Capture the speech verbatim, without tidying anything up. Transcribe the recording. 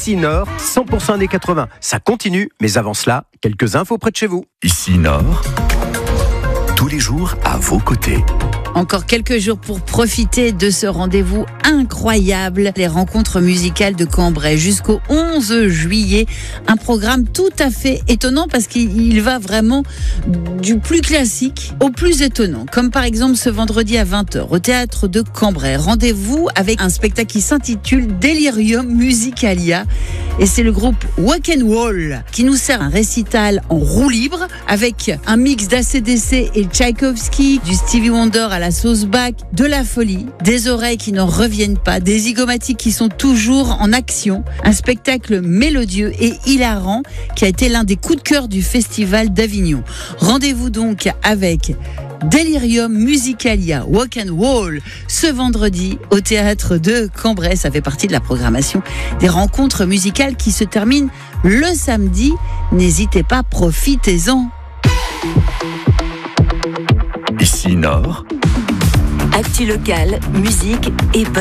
Ici Nord, cent pour cent années quatre-vingts. Ça continue, mais avant cela, quelques infos près de chez vous. Ici Nord, tous les jours à vos côtés. Encore quelques jours pour profiter de ce rendez-vous incroyable, les rencontres musicales de Cambrai jusqu'au onze juillet. Un programme tout à fait étonnant parce qu'il va vraiment du plus classique au plus étonnant. Comme par exemple ce vendredi à vingt heures au théâtre de Cambrai. Rendez-vous avec un spectacle qui s'intitule Delirium Musicalia. Et c'est le groupe Walk and Wall qui nous sert un récital en roue libre avec un mix d'A C D C et Tchaïkovski, du Stevie Wonder à la sauce Bach, de la folie, des oreilles qui n'en reviennent pas, des zygomatiques qui sont toujours en action. Un spectacle mélodieux et hilarant qui a été l'un des coups de cœur du festival d'Avignon. Rendez-vous donc avec Delirium Musicalia, Walk and Wall, ce vendredi au théâtre de Cambrai. Ça fait partie de la programmation des rencontres musicales qui se terminent le samedi. N'hésitez pas, profitez-en. Ici Nord, Actu locale, musique et